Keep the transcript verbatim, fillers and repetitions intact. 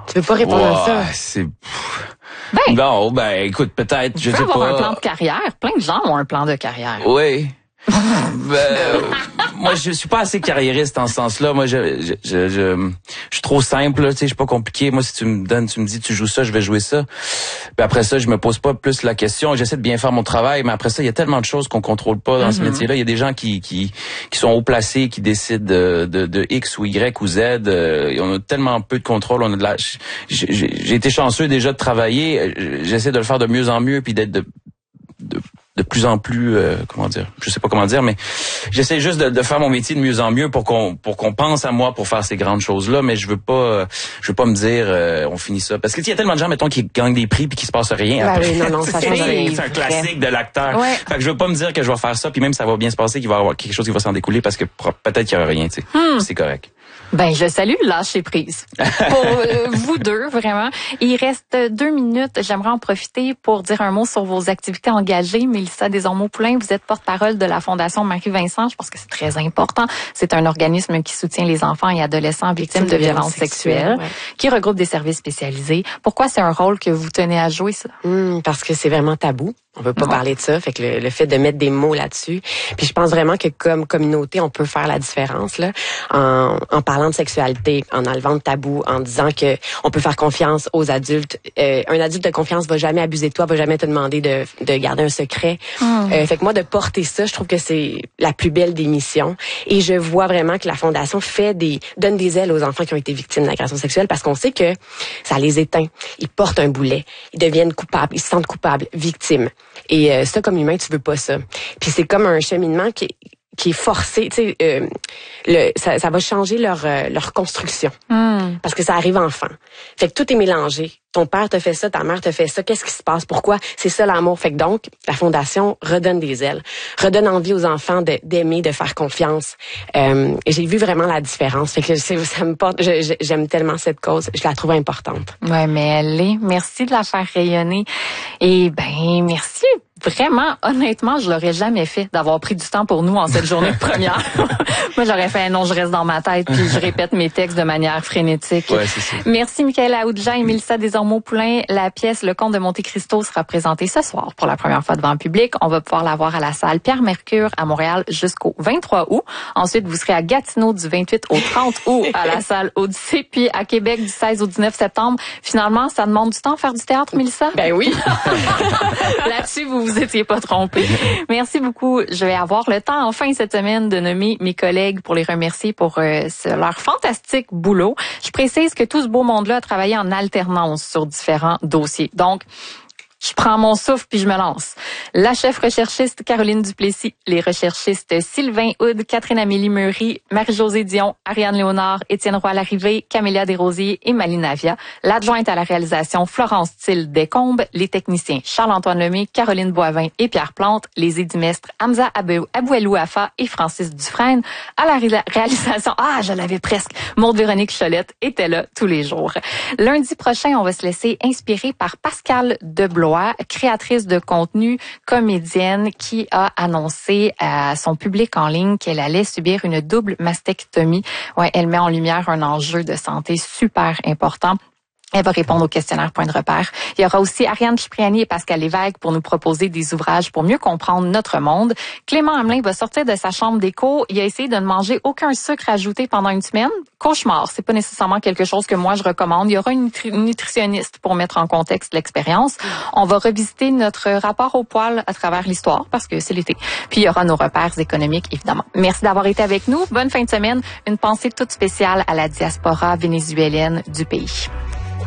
Tu veux pas répondre wow, à ça? C'est... Ben, non, ben écoute, peut-être, je sais pas. Tu peux avoir un plan de carrière. Plein de gens ont un plan de carrière. Oui. ben, moi, je suis pas assez carriériste en ce sens-là. Moi, je, je, je, je, je suis trop simple, tu sais, je suis pas compliqué. Moi, si tu me donnes, tu me dis, tu joues ça, je vais jouer ça. Puis après ça, je me pose pas plus la question. J'essaie de bien faire mon travail, mais après ça, il y a tellement de choses qu'on contrôle pas dans mm-hmm. ce métier-là. Il y a des gens qui, qui, qui sont haut placés, qui décident de, de, de X ou Y ou Z. Euh, on a tellement peu de contrôle. On a de la, j'ai, j'ai été chanceux déjà de travailler. J'essaie de le faire de mieux en mieux, puis d'être de, de de plus en plus, euh, comment dire, je sais pas comment dire, mais j'essaie juste de, de faire mon métier de mieux en mieux pour qu'on pour qu'on pense à moi pour faire ces grandes choses-là, mais je veux pas, euh, je veux pas me dire, euh, on finit ça, parce que il y a tellement de gens, mettons, qui gagnent des prix puis qui se passe rien. Ben après. oui, non, non, ça change rien. C'est un classique de l'acteur. Ouais. Fait que je veux pas me dire que je vais faire ça, puis même ça va bien se passer, qu'il va y avoir quelque chose qui va s'en découler, parce que peut-être qu'il y aura rien, tu sais. Hmm. C'est correct. Ben, je salue lâcher prise. Pour euh, vous deux, vraiment. Il reste deux minutes. J'aimerais en profiter pour dire un mot sur vos activités engagées. Mélissa Desormeaux-Poulain, vous êtes porte-parole de la Fondation Marie-Vincent. Je pense que c'est très important. C'est un organisme qui soutient les enfants et adolescents victimes, victimes de, de violences sexuelles, sexuelles ouais. qui regroupe des services spécialisés. Pourquoi c'est un rôle que vous tenez à jouer, ça? Mmh, parce que c'est vraiment tabou. On veut pas ouais. parler de ça, fait que le, le fait de mettre des mots là-dessus. Puis je pense vraiment que comme communauté, on peut faire la différence là, en, en parlant de sexualité, en enlevant le tabou, en disant que on peut faire confiance aux adultes. Euh, un adulte de confiance va jamais abuser de toi, va jamais te demander de, de garder un secret. Mmh. Euh, fait que moi, de porter ça, je trouve que c'est la plus belle des missions. Et je vois vraiment que la Fondation fait des donne des ailes aux enfants qui ont été victimes d'agression sexuelle parce qu'on sait que ça les éteint. Ils portent un boulet, ils deviennent coupables, ils se sentent coupables, victimes. Et euh, ça, comme humain, tu veux pas ça. Puis c'est comme un cheminement qui est, qui est forcé. Tu sais, euh, le, ça, ça va changer leur euh, leur construction mm. parce que ça arrive enfant. Fait que tout est mélangé. Ton père te fait ça, ta mère te fait ça. Qu'est-ce qui se passe? Pourquoi? C'est ça l'amour. Fait que donc, la Fondation redonne des ailes, redonne envie aux enfants de, d'aimer, de faire confiance. Euh, et j'ai vu vraiment la différence. Fait que ça me porte. Je, j'aime tellement cette cause. Je la trouve importante. Ouais, mais elle est. Merci de la faire rayonner. Et ben, merci. Vraiment, honnêtement, je l'aurais jamais fait d'avoir pris du temps pour nous en cette journée de première. Moi, j'aurais fait non, je reste dans ma tête puis je répète mes textes de manière frénétique. Ouais, c'est ça. Merci Michaëla Aoudjan et Mélissa Desormeaux-Poulain. La pièce Le Comte de Monte-Cristo sera présentée ce soir pour la première fois devant le public. On va pouvoir la voir à la salle Pierre-Mercure à Montréal jusqu'au vingt-trois août. Ensuite, vous serez à Gatineau du vingt-huit au trente août à la salle Odyssée, puis à Québec du seize au dix-neuf septembre. Finalement, ça demande du temps faire du théâtre, Mélissa? Ben oui. Là-dessus, vous vous étiez pas trompé. Merci beaucoup. Je vais avoir le temps en fin cette semaine de nommer mes collègues pour les remercier pour euh, leur fantastique boulot. Je précise que tout ce beau monde-là a travaillé en alternance sur différents dossiers. Donc, je prends mon souffle puis je me lance. La chef recherchiste Caroline Duplessis, les recherchistes Sylvain Houd, Catherine-Amélie Meury, Marie-Josée Dion, Ariane Léonard, Étienne Roy-Larrivée, Camélia Desrosiers et Maline Avia. L'adjointe à la réalisation Florence Thiel Descombes, les techniciens Charles-Antoine Lemay, Caroline Boivin et Pierre Plante, les édimestres Hamza Abouelou Afa et Francis Dufresne. À la ré- réalisation, ah, je l'avais presque, Maude Véronique Cholette était là tous les jours. Lundi prochain, on va se laisser inspirer par Pascale Deblois, créatrice de contenu, comédienne, qui a annoncé à son public en ligne qu'elle allait subir une double mastectomie. Ouais, elle met en lumière un enjeu de santé super important. Elle va répondre au questionnaire Point de repère. Il y aura aussi Ariane Cipriani et Pascal Lévesque pour nous proposer des ouvrages pour mieux comprendre notre monde. Clément Hamelin va sortir de sa chambre d'écho. Il a essayé de ne manger aucun sucre ajouté pendant une semaine. Cauchemar, c'est pas nécessairement quelque chose que moi je recommande. Il y aura une nutri- nutritionniste pour mettre en contexte l'expérience. On va revisiter notre rapport au poil à travers l'histoire parce que c'est l'été. Puis il y aura nos repères économiques, évidemment. Merci d'avoir été avec nous. Bonne fin de semaine. Une pensée toute spéciale à la diaspora vénézuélienne du pays.